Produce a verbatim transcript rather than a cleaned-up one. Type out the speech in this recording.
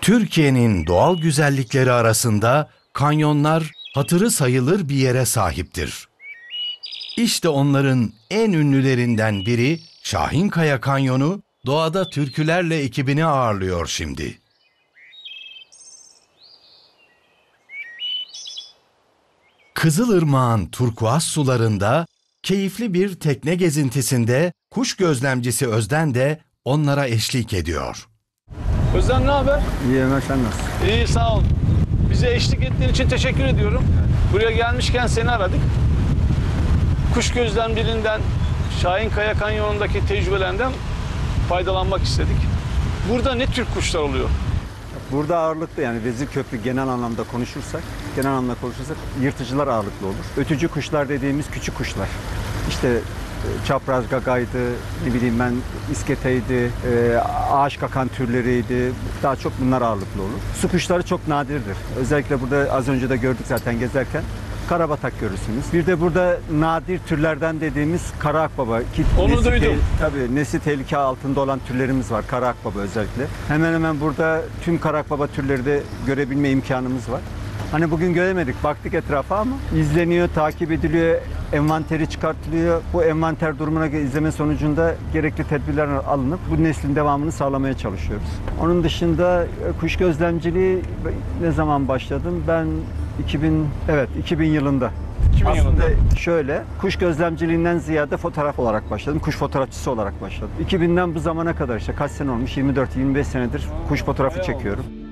Türkiye'nin doğal güzellikleri arasında kanyonlar hatırı sayılır bir yere sahiptir. İşte onların en ünlülerinden biri Şahinkaya Kanyonu, Doğada Türkülerle ekibini ağırlıyor şimdi. Kızılırmak'ın turkuaz sularında, keyifli bir tekne gezintisinde kuş gözlemcisi Özden de onlara eşlik ediyor. Özden ne haber? İyi Ömer, sen nasılsın? İyi, sağ ol. Bize eşlik ettiğin için teşekkür ediyorum. Buraya gelmişken seni aradık. Kuş gözlemciliğinden, Şahinkaya Kanyonu'ndaki tecrübelerinden faydalanmak istedik. Burada ne tür kuşlar oluyor? Burada ağırlıklı, yani Vezirköprü genel anlamda konuşursak, genel anlamda konuşursak yırtıcılar ağırlıklı olur. Ötücü kuşlar dediğimiz küçük kuşlar. İşte çapraz gagaydı, ne bileyim ben isketeydi, e, ağaç kakan türleriydi. Daha çok bunlar ağırlıklı olur. Su kuşları çok nadirdir. Özellikle burada az önce de gördük zaten gezerken. Karabatak görürsünüz. Bir de burada nadir türlerden dediğimiz kara akbaba. Ki Onu nesli duydum. te- tabii nesli tehlike altında olan türlerimiz var. Kara akbaba özellikle. Hemen hemen burada tüm kara akbaba türleri de görebilme imkanımız var. Hani bugün göremedik, baktık etrafa ama izleniyor, takip ediliyor, envanteri çıkartılıyor. Bu envanter durumuna göre izleme sonucunda gerekli tedbirler alınıp bu neslin devamını sağlamaya çalışıyoruz. Onun dışında kuş gözlemciliği ne zaman başladım? Ben iki bin evet iki bin yılında. iki bin Aslında yılında. şöyle, kuş gözlemciliğinden ziyade fotoğraf olarak başladım. Kuş fotoğrafçısı olarak başladım. iki binden bu zamana kadar işte kaç sene olmuş? yirmi dört yirmi beş senedir kuş fotoğrafı Bayağı çekiyorum. olmuş.